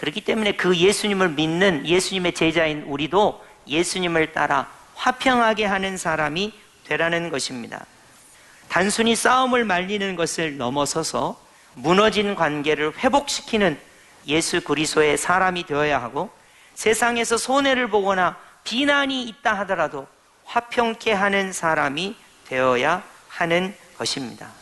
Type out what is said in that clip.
그렇기 때문에 그 예수님을 믿는 예수님의 제자인 우리도 예수님을 따라 화평하게 하는 사람이 되라는 것입니다. 단순히 싸움을 말리는 것을 넘어서서 무너진 관계를 회복시키는 예수 그리스도의 사람이 되어야 하고, 세상에서 손해를 보거나 비난이 있다 하더라도 화평케 하는 사람이 되어야 하는 것입니다.